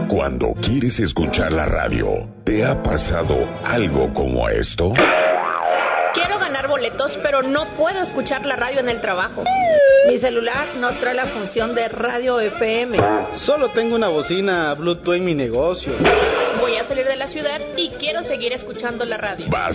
Cuando quieres escuchar la radio, ¿te ha pasado algo como esto? Quiero ganar boletos, pero no puedo escuchar la radio en el trabajo. Mi celular no trae la función de radio FM. Solo tengo una bocina Bluetooth en mi negocio. Voy a salir de la ciudad y quiero seguir escuchando la radio. Vas